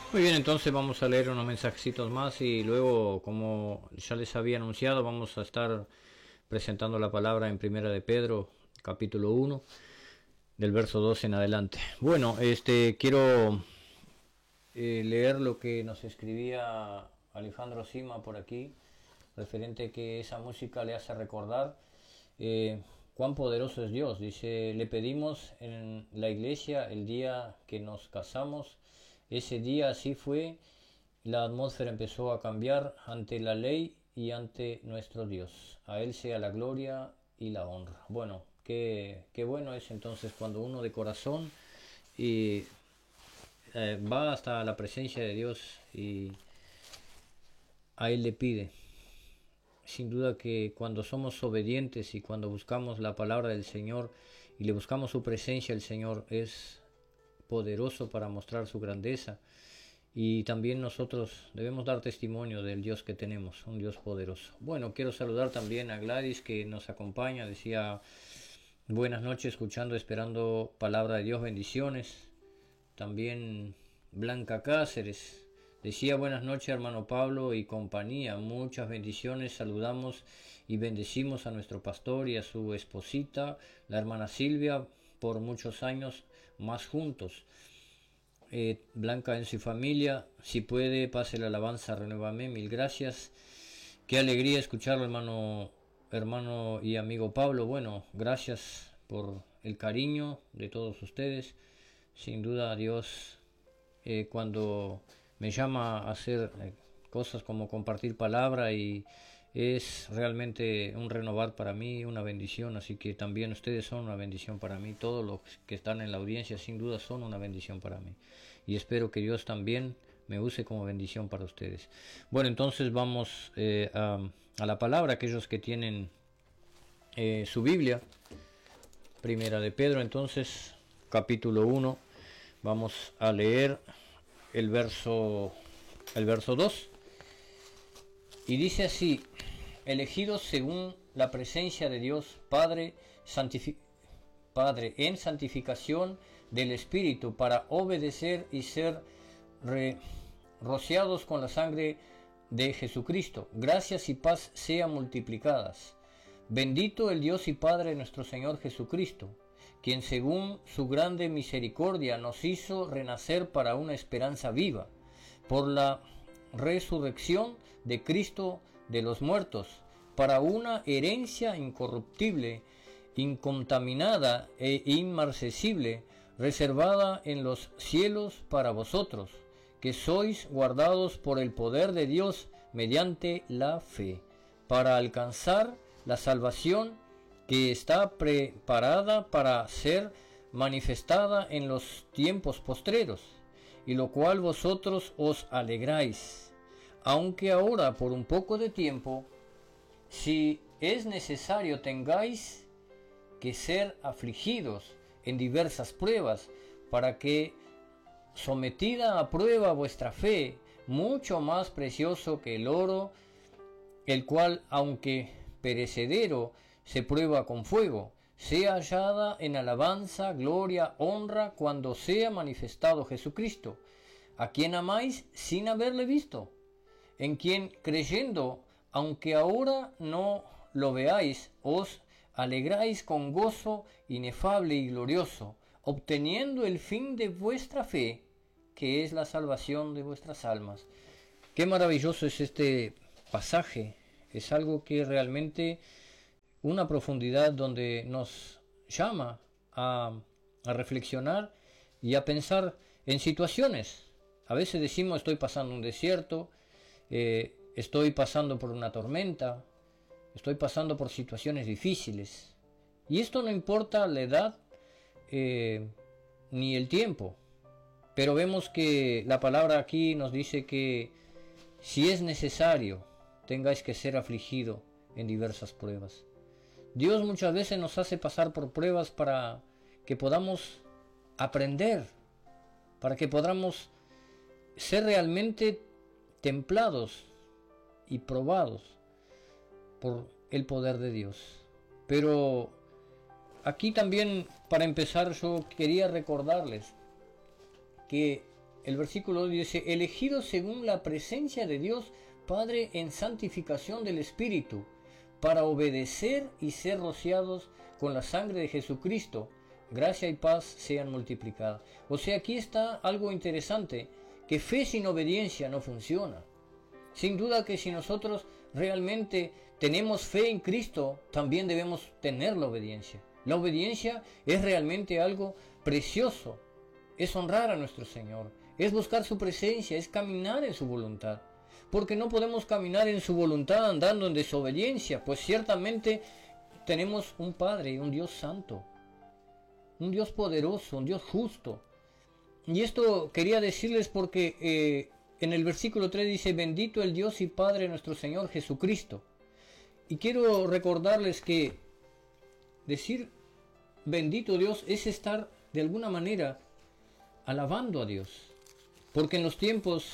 Muy bien, entonces vamos a leer unos mensajecitos más y luego, como ya les había anunciado, vamos a estar presentando la palabra en Primera de Pedro, capítulo 1, del verso 2 en adelante. Bueno, quiero leer lo que nos escribía Alejandro Sima por aquí, referente que esa música le hace recordar cuán poderoso es Dios. Dice, le pedimos en la iglesia el día que nos casamos. Ese día así fue, la atmósfera empezó a cambiar ante la ley y ante nuestro Dios. A Él sea la gloria y la honra. Bueno, qué bueno es entonces cuando uno de corazón y va hasta la presencia de Dios y a Él le pide. Sin duda que cuando somos obedientes y cuando buscamos la palabra del Señor y le buscamos su presencia, el Señor es poderoso para mostrar su grandeza, y también nosotros debemos dar testimonio del Dios que tenemos, un Dios poderoso. Bueno, quiero saludar también a Gladys, que nos acompaña. Decía, buenas noches, escuchando, esperando palabra de Dios, bendiciones. También Blanca Cáceres decía, buenas noches hermano Pablo y compañía, muchas bendiciones, saludamos y bendecimos a nuestro pastor y a su esposita, la hermana Silvia, por muchos años más juntos. Blanca en su familia, si puede, pase la alabanza, renuévame, mil gracias. Qué alegría escucharlo, hermano y amigo Pablo. Bueno, gracias por el cariño de todos ustedes. Sin duda Dios, cuando me llama a hacer cosas como compartir palabra, y es realmente un renovar para mí, una bendición, así que también ustedes son una bendición para mí, todos los que están en la audiencia sin duda son una bendición para mí, y espero que Dios también me use como bendición para ustedes. Bueno, entonces vamos a la palabra. Aquellos que tienen su Biblia, Primera de Pedro, entonces, capítulo 1, vamos a leer el verso 2, y dice así: elegidos según la presencia de Dios Padre, Padre en santificación del Espíritu, para obedecer y ser rociados con la sangre de Jesucristo. Gracias y paz sean multiplicadas. Bendito el Dios y Padre de nuestro Señor Jesucristo, quien según su grande misericordia nos hizo renacer para una esperanza viva, por la resurrección de Cristo de los muertos, para una herencia incorruptible, incontaminada e inmarcesible, reservada en los cielos para vosotros, que sois guardados por el poder de Dios mediante la fe, para alcanzar la salvación que está preparada para ser manifestada en los tiempos postreros, y lo cual vosotros os alegráis, aunque ahora por un poco de tiempo, si es necesario, tengáis que ser afligidos en diversas pruebas, para que, sometida a prueba vuestra fe, mucho más precioso que el oro, el cual, aunque perecedero, se prueba con fuego, sea hallada en alabanza, gloria, honra, cuando sea manifestado Jesucristo, a quien amáis sin haberle visto, en quien creyendo, aunque ahora no lo veáis, os alegráis con gozo inefable y glorioso, obteniendo el fin de vuestra fe, que es la salvación de vuestras almas. Qué maravilloso es este pasaje. Es algo que realmente, una profundidad donde nos llama a reflexionar y a pensar en situaciones. A veces decimos, estoy pasando un desierto, estoy pasando por una tormenta, estoy pasando por situaciones difíciles. Y esto no importa la edad ni el tiempo. Pero vemos que la palabra aquí nos dice que si es necesario, tengáis que ser afligido en diversas pruebas. Dios muchas veces nos hace pasar por pruebas para que podamos aprender, para que podamos ser realmente templados y probados por el poder de Dios. Pero aquí también, para empezar, yo quería recordarles que el versículo dice, elegidos según la presencia de Dios Padre en santificación del Espíritu, para obedecer y ser rociados con la sangre de Jesucristo, gracia y paz sean multiplicadas. O sea, aquí está algo interesante, que fe sin obediencia no funciona. Sin duda que si nosotros realmente tenemos fe en Cristo, también debemos tener la obediencia. La obediencia es realmente algo precioso, es honrar a nuestro Señor, es buscar su presencia, es caminar en su voluntad. Porque no podemos caminar en su voluntad andando en desobediencia, pues ciertamente tenemos un Padre, un Dios santo, un Dios poderoso, un Dios justo. Y esto quería decirles porque en el versículo 3 dice, bendito el Dios y Padre de nuestro Señor Jesucristo. Y quiero recordarles que decir bendito Dios es estar de alguna manera alabando a Dios. Porque en los tiempos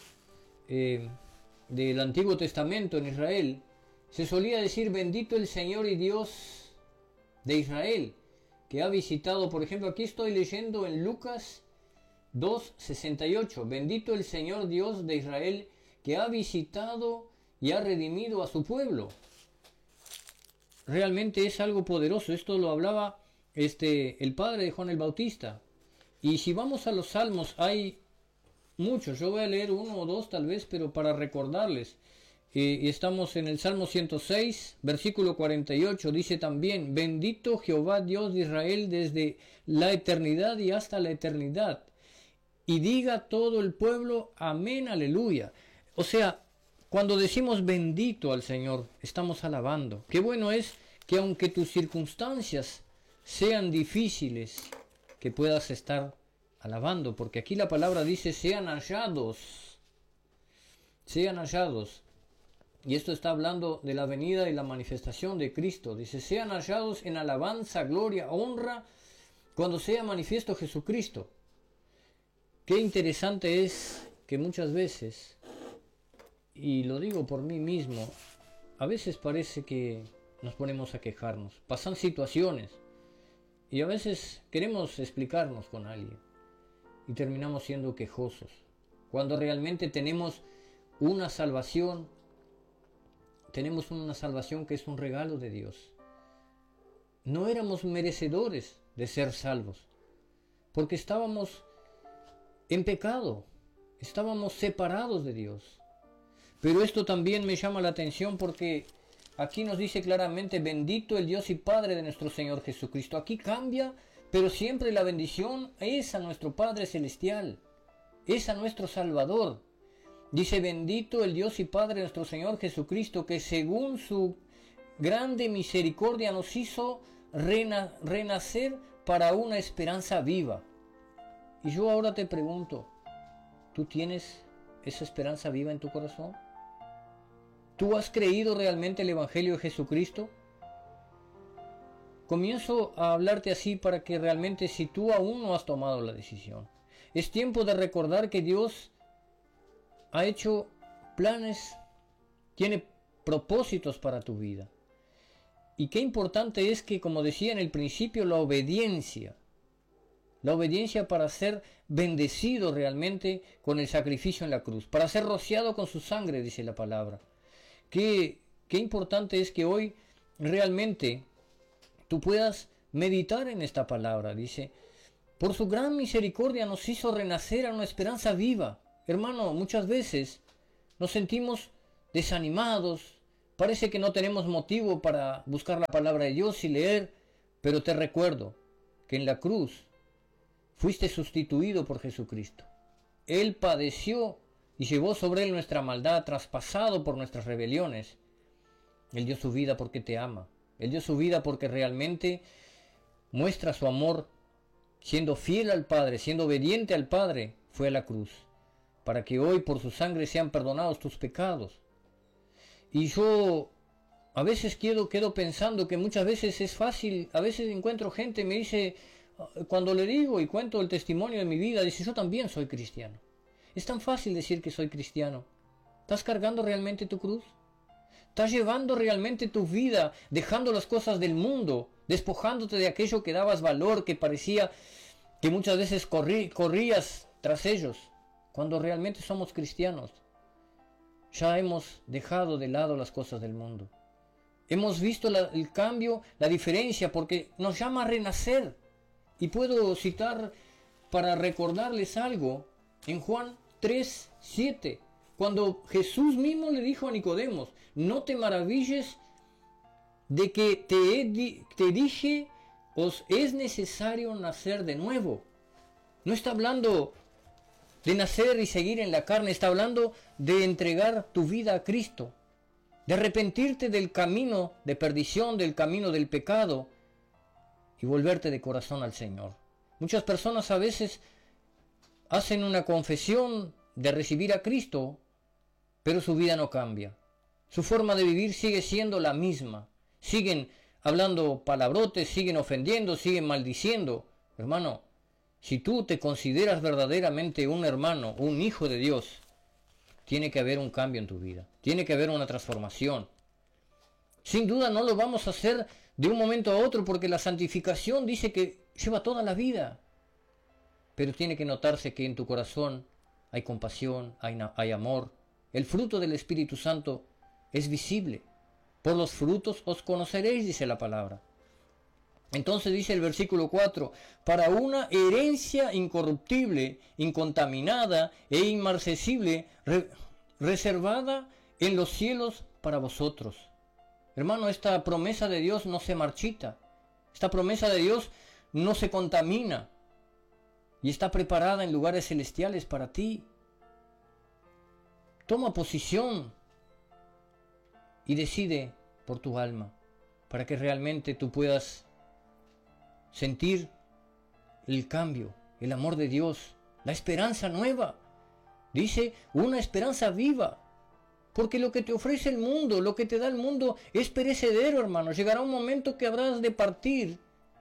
del Antiguo Testamento en Israel, se solía decir bendito el Señor y Dios de Israel, que ha visitado, por ejemplo, aquí estoy leyendo en Lucas 2:68, bendito el Señor Dios de Israel, que ha visitado y ha redimido a su pueblo. Realmente es algo poderoso, esto lo hablaba el padre de Juan el Bautista. Y si vamos a los salmos, hay muchos, yo voy a leer uno o dos tal vez, pero para recordarles. Estamos en el Salmo 106, versículo 48, dice también, bendito Jehová Dios de Israel desde la eternidad y hasta la eternidad. Y diga todo el pueblo, amén, aleluya. O sea, cuando decimos bendito al Señor, estamos alabando. Qué bueno es que aunque tus circunstancias sean difíciles, que puedas estar alabando, porque aquí la palabra dice sean hallados, sean hallados, y esto está hablando de la venida y la manifestación de Cristo. Dice sean hallados en alabanza, gloria, honra, cuando sea manifiesto Jesucristo. Qué interesante es que muchas veces, y lo digo por mí mismo, a veces parece que nos ponemos a quejarnos, pasan situaciones, y a veces queremos explicarnos con alguien y terminamos siendo quejosos, cuando realmente tenemos una salvación que es un regalo de Dios. No éramos merecedores de ser salvos, porque estábamos en pecado, estábamos separados de Dios. Pero esto también me llama la atención porque aquí nos dice claramente, bendito el Dios y Padre de nuestro Señor Jesucristo. Aquí cambia, pero siempre la bendición es a nuestro Padre Celestial, es a nuestro Salvador. Dice, bendito el Dios y Padre de nuestro Señor Jesucristo, que según su grande misericordia nos hizo renacer para una esperanza viva. Y yo ahora te pregunto, ¿tú tienes esa esperanza viva en tu corazón? ¿Tú has creído realmente el Evangelio de Jesucristo? Comienzo a hablarte así para que realmente, si tú aún no has tomado la decisión, es tiempo de recordar que Dios ha hecho planes, tiene propósitos para tu vida. Y qué importante es que, como decía en el principio, la obediencia para ser bendecido realmente con el sacrificio en la cruz, para ser rociado con su sangre, dice la palabra. Qué importante es que hoy realmente tú puedas meditar en esta palabra. Dice, por su gran misericordia nos hizo renacer a una esperanza viva. Hermano, muchas veces nos sentimos desanimados, parece que no tenemos motivo para buscar la palabra de Dios y leer, pero te recuerdo que en la cruz fuiste sustituido por Jesucristo. Él padeció y llevó sobre él nuestra maldad, traspasado por nuestras rebeliones. Él dio su vida porque te ama. Él dio su vida porque realmente muestra su amor, siendo fiel al Padre, siendo obediente al Padre, fue a la cruz, para que hoy por su sangre sean perdonados tus pecados. Y yo a veces quedo pensando que muchas veces es fácil, a veces encuentro gente y me dice, cuando le digo y cuento el testimonio de mi vida, dice, yo también soy cristiano. Es tan fácil decir que soy cristiano. ¿Estás cargando realmente tu cruz? ¿Estás llevando realmente tu vida, dejando las cosas del mundo, despojándote de aquello que dabas valor, que parecía que muchas veces corrías tras ellos? cuando realmente somos cristianos. Ya hemos dejado de lado las cosas del mundo. Hemos visto el cambio, la diferencia, porque nos llama a renacer. Y puedo citar para recordarles algo en Juan 3:7, cuando Jesús mismo le dijo a Nicodemos: no te maravilles de que te dije, os es necesario nacer de nuevo. No está hablando de nacer y seguir en la carne, está hablando de entregar tu vida a Cristo, de arrepentirte del camino de perdición, del camino del pecado, y volverte de corazón al Señor. Muchas personas a veces hacen una confesión de recibir a Cristo, pero su vida no cambia. Su forma de vivir sigue siendo la misma. Siguen hablando palabrotes, siguen ofendiendo, siguen maldiciendo. Hermano, si tú te consideras verdaderamente un hermano, un hijo de Dios, tiene que haber un cambio en tu vida. Tiene que haber una transformación. Sin duda no lo vamos a hacer de un momento a otro, porque la santificación dice que lleva toda la vida. Pero tiene que notarse que en tu corazón hay compasión, hay amor. El fruto del Espíritu Santo es visible. Por los frutos os conoceréis, dice la palabra. Entonces dice el versículo 4, para una herencia incorruptible, incontaminada e inmarcesible, reservada en los cielos para vosotros. Hermano, esta promesa de Dios no se marchita. Esta promesa de Dios no se contamina. Y está preparada en lugares celestiales para ti. Toma posición y decide por tu alma, para que realmente tú puedas sentir el cambio, el amor de Dios, la esperanza nueva. Dice, una esperanza viva. Porque lo que te ofrece el mundo, lo que te da el mundo es perecedero, hermano. Llegará un momento que habrás de partir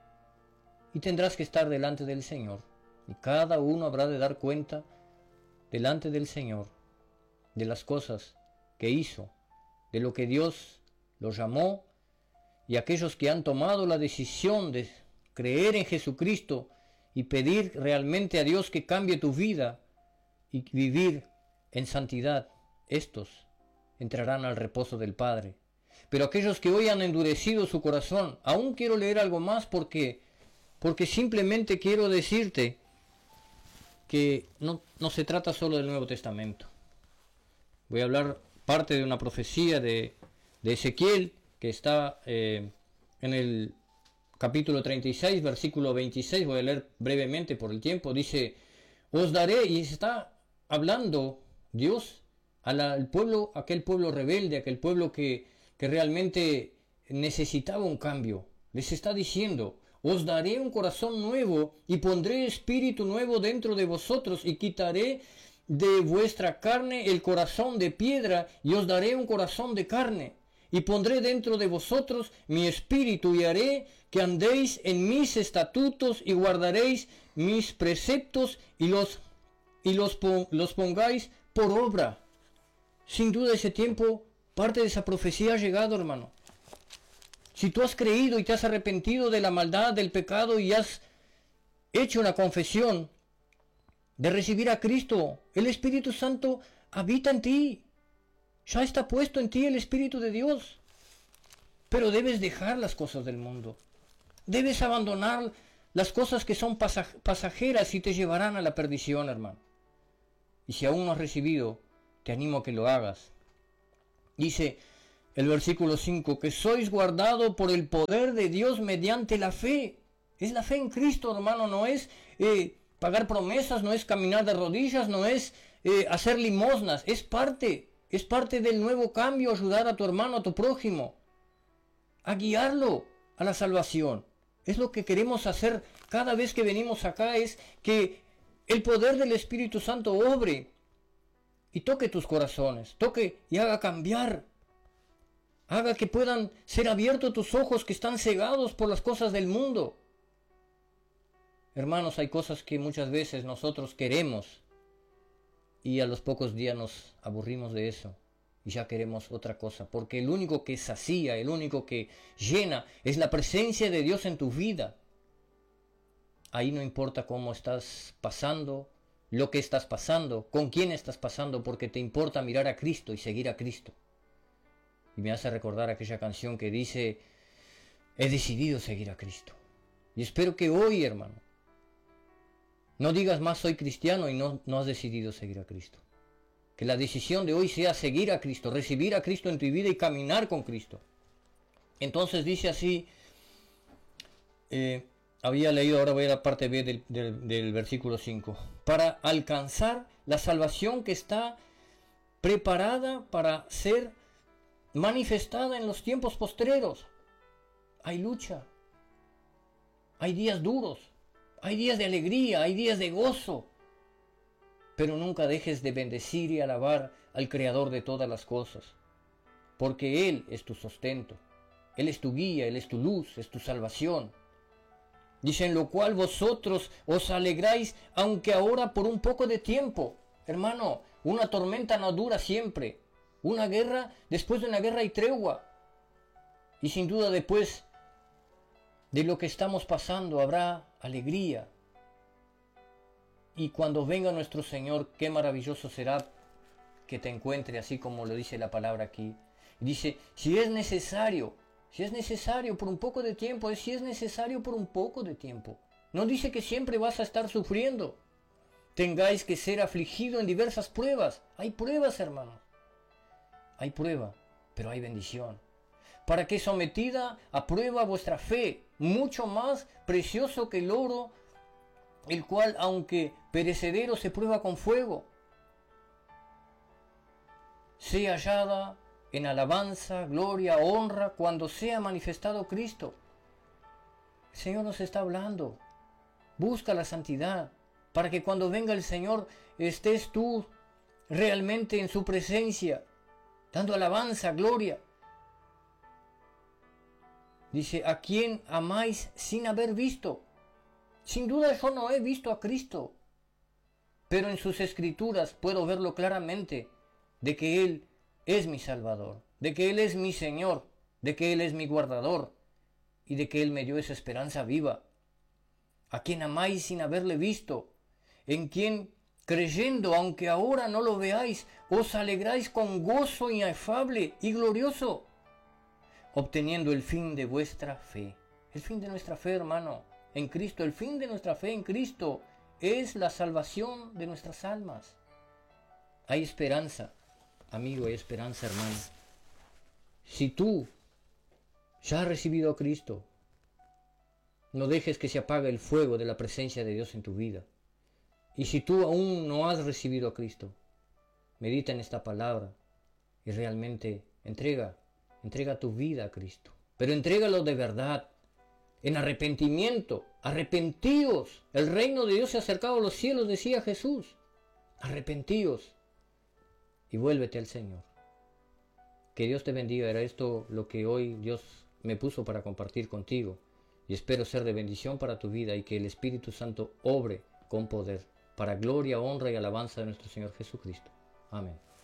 y tendrás que estar delante del Señor. Y cada uno habrá de dar cuenta delante del Señor de las cosas que hizo, de lo que Dios los llamó, y aquellos que han tomado la decisión de creer en Jesucristo y pedir realmente a Dios que cambie tu vida y vivir en santidad, estos entrarán al reposo del Padre. Pero aquellos que hoy han endurecido su corazón, aún quiero leer algo más porque simplemente quiero decirte que no se trata solo del Nuevo Testamento. Voy a hablar parte de una profecía de Ezequiel que está en el capítulo 36, versículo 26. Voy a leer brevemente por el tiempo. Dice, os daré, y está hablando Dios al pueblo, aquel pueblo rebelde, aquel pueblo que realmente necesitaba un cambio. Les está diciendo, os daré un corazón nuevo y pondré espíritu nuevo dentro de vosotros y quitaré de vuestra carne el corazón de piedra y os daré un corazón de carne. Y pondré dentro de vosotros mi espíritu y haré que andéis en mis estatutos y guardaréis mis preceptos y los pongáis por obra. Sin duda ese tiempo, parte de esa profecía ha llegado, hermano. Si tú has creído y te has arrepentido de la maldad, del pecado y has hecho una confesión de recibir a Cristo, el Espíritu Santo habita en ti. Ya está puesto en ti el Espíritu de Dios. Pero debes dejar las cosas del mundo. Debes abandonar las cosas que son pasajeras y te llevarán a la perdición, hermano. Y si aún no has recibido, te animo a que lo hagas. Dice el versículo 5, que sois guardado por el poder de Dios mediante la fe. Es la fe en Cristo, hermano, no es pagar promesas, no es caminar de rodillas, no es hacer limosnas, es parte del nuevo cambio, ayudar a tu hermano, a tu prójimo, a guiarlo a la salvación. Es lo que queremos hacer cada vez que venimos acá, es que el poder del Espíritu Santo obre y toque tus corazones, toque y haga cambiar, haga que puedan ser abiertos tus ojos que están cegados por las cosas del mundo. Hermanos, hay cosas que muchas veces nosotros queremos y a los pocos días nos aburrimos de eso y ya queremos otra cosa, porque el único que sacía, el único que llena es la presencia de Dios en tu vida. Ahí no importa cómo estás pasando, lo que estás pasando, con quién estás pasando, porque te importa mirar a Cristo y seguir a Cristo. Y me hace recordar aquella canción que dice, he decidido seguir a Cristo. Y espero que hoy, hermano, no digas más soy cristiano y no has decidido seguir a Cristo. Que la decisión de hoy sea seguir a Cristo, recibir a Cristo en tu vida y caminar con Cristo. Entonces dice así, había leído, ahora voy a la parte B del versículo 5. Para alcanzar la salvación que está preparada para ser manifestada en los tiempos postreros. Hay lucha, hay días duros, hay días de alegría, hay días de gozo. Pero nunca dejes de bendecir y alabar al Creador de todas las cosas, porque Él es tu sustento, Él es tu guía, Él es tu luz, es tu salvación. Dice, en lo cual vosotros os alegráis, aunque ahora por un poco de tiempo. Hermano, una tormenta no dura siempre. Una guerra, después de una guerra hay tregua. Y sin duda después de lo que estamos pasando habrá alegría. Y cuando venga nuestro Señor, qué maravilloso será que te encuentre así como lo dice la palabra aquí. Dice, si es necesario por un poco de tiempo, si es necesario por un poco de tiempo. No dice que siempre vas a estar sufriendo. Tengáis que ser afligido en diversas pruebas. Hay pruebas, hermanos. Hay prueba, pero hay bendición. Para que sometida a prueba vuestra fe, mucho más precioso que el oro, el cual, aunque perecedero, se prueba con fuego, sea hallada en alabanza, gloria, honra, cuando sea manifestado Cristo. El Señor nos está hablando. Busca la santidad, para que cuando venga el Señor estés tú realmente en su presencia, dando alabanza, gloria. Dice, ¿a quién amáis sin haber visto? Sin duda yo no he visto a Cristo, pero en sus escrituras puedo verlo claramente, de que Él es mi Salvador, de que Él es mi Señor, de que Él es mi guardador y de que Él me dio esa esperanza viva. A quien amáis sin haberle visto, en quien creyendo, aunque ahora no lo veáis, os alegráis con gozo inefable y glorioso, obteniendo el fin de vuestra fe. El fin de nuestra fe, hermano, en Cristo, el fin de nuestra fe en Cristo es la salvación de nuestras almas. Hay esperanza, amigo, hay esperanza, hermano. Si tú ya has recibido a Cristo, no dejes que se apague el fuego de la presencia de Dios en tu vida. Y si tú aún no has recibido a Cristo, medita en esta palabra y realmente entrega tu vida a Cristo. Pero entrégalo de verdad, en arrepentimiento. Arrepentíos, el reino de Dios se ha acercado a los cielos, decía Jesús. Arrepentíos y vuélvete al Señor. Que Dios te bendiga. Era esto lo que hoy Dios me puso para compartir contigo. Y espero ser de bendición para tu vida y que el Espíritu Santo obre con poder, para gloria, honra y alabanza de nuestro Señor Jesucristo. Amén.